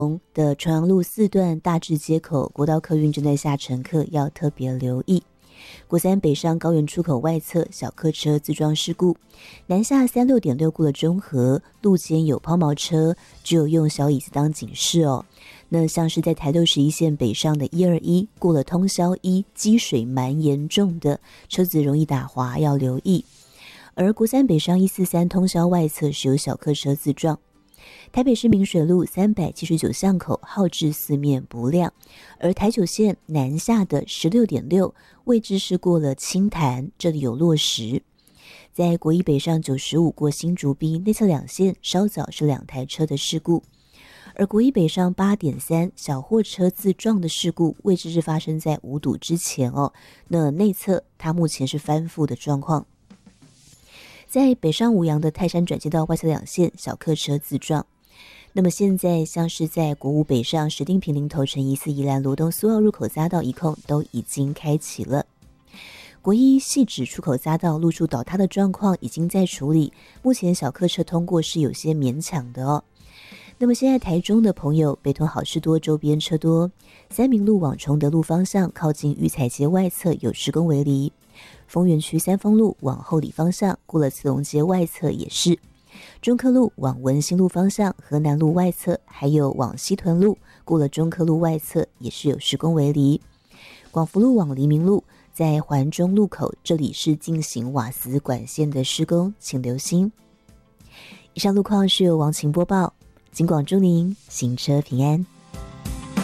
的重阳路4段大智街口国道客运正在下乘客要特别留意。国三北上高原出口外侧小客车自撞事故，南下36.6过了中和路肩有抛锚车，只有用小椅子当警示哦。那像是在台61线北上的121过了通霄1，积水蛮严重的，车子容易打滑，要留意。而国三北上143通霄外侧是有小客车自撞。台北市明水路379巷口号志四面不亮，而台9线南下的16.6位置是过了清潭，这里有落石。在国一北上95过新竹逼内侧2线稍早是2台车的事故，而国一北上8.3小货车自撞的事故位置是发生在五堵之前哦，那内侧它目前是翻覆的状况。在北上五杨的泰山转接道外侧2线小客车自撞。那么现在像是在国五北上石碇坪林头城疑似宜兰罗东苏澳入口匝道一控都已经开启了。国一汐止出口匝道路树倒塌的状况已经在处理，目前小客车通过是有些勉强的哦。那么现在台中的朋友，北屯好事多周边车多，三民路往崇德路方向靠近育才街外侧有施工围篱，丰原区三丰路往后里方向过了慈龙街外侧也是。中科路往文心路方向河南路外侧，还有往西屯路过了中科路外侧也是有施工围篱。广福路往黎明路在环中路口，这里是进行瓦斯管线的施工，请留心。以上路况是由王晴播报，警广祝您行车平安。